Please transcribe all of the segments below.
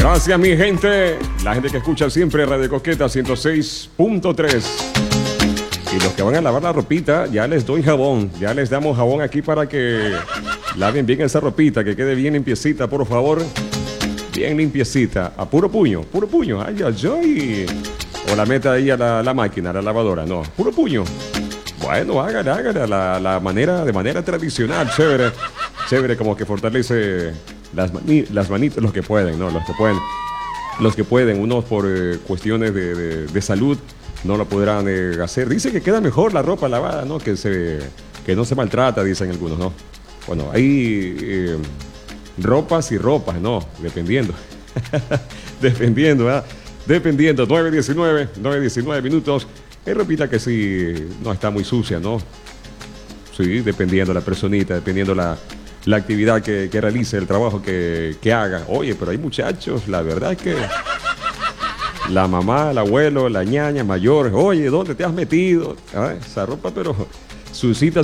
Gracias, mi gente. La gente que escucha siempre Radio Coqueta 106.3. Y los que van a lavar la ropita, ya les doy jabón. Ya les damos jabón aquí para que laven bien esa ropita, que quede bien limpiecita, por favor. Bien limpiecita. A puro puño, puro puño. Ay, ay, ay. O la meta ahí a la máquina, a la lavadora. No, puro puño. Bueno, hágala de manera tradicional. Chévere. Chévere, como que fortalece las manitos, los que pueden, ¿no? Los que pueden, unos por cuestiones de salud, no lo podrán hacer. Dice que queda mejor la ropa lavada, ¿no? Que no se maltrata, dicen algunos, ¿no? Bueno, hay ropas y ropas, ¿no? Dependiendo. Dependiendo, ¿ah? Dependiendo. 9:19 minutos. Hay ropita que sí no está muy sucia, ¿no? Sí, dependiendo la personita, dependiendo la actividad que realice, el trabajo que haga. Oye, pero hay muchachos, la verdad es que la mamá, el abuelo, la ñaña mayor, oye, ¿dónde te has metido? Ah, esa ropa, pero suscita.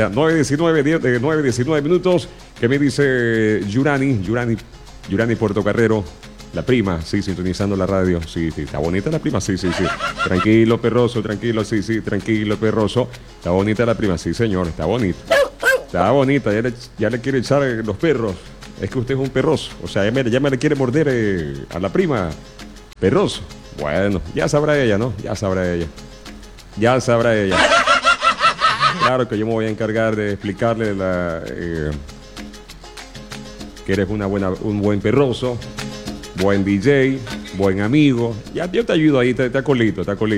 9:19 minutos. ¿Qué me dice Yurani Portocarrero? La prima, sí, sintonizando la radio. Sí, está bonita la prima, sí. Tranquilo, perroso, tranquilo, sí, tranquilo, perroso. Está bonita la prima, sí, señor, está bonita. Está bonita, ya le quiere echar los perros. Es que usted es un perroso. O sea, ya me le quiere morder a la prima. Perroso. Bueno, ya sabrá ella, ¿no? Ya sabrá ella. Claro que yo me voy a encargar de explicarle que eres un buen perroso, buen DJ, buen amigo. Ya yo te ayudo ahí, te acolito.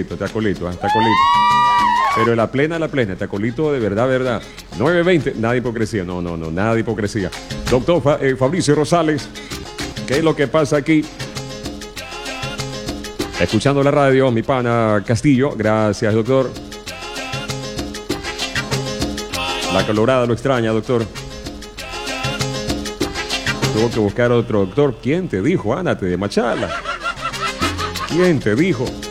Pero la plena, te acolito de verdad. 9:20, nada de hipocresía, no, nada de hipocresía. Doctor Fabricio Rosales, ¿qué es lo que pasa aquí? Escuchando la radio, mi pana Castillo, gracias, doctor. La Colorada lo extraña, doctor. Tuvo que buscar otro doctor. ¿Quién te dijo? Ándate de Machala. ¿Quién te dijo?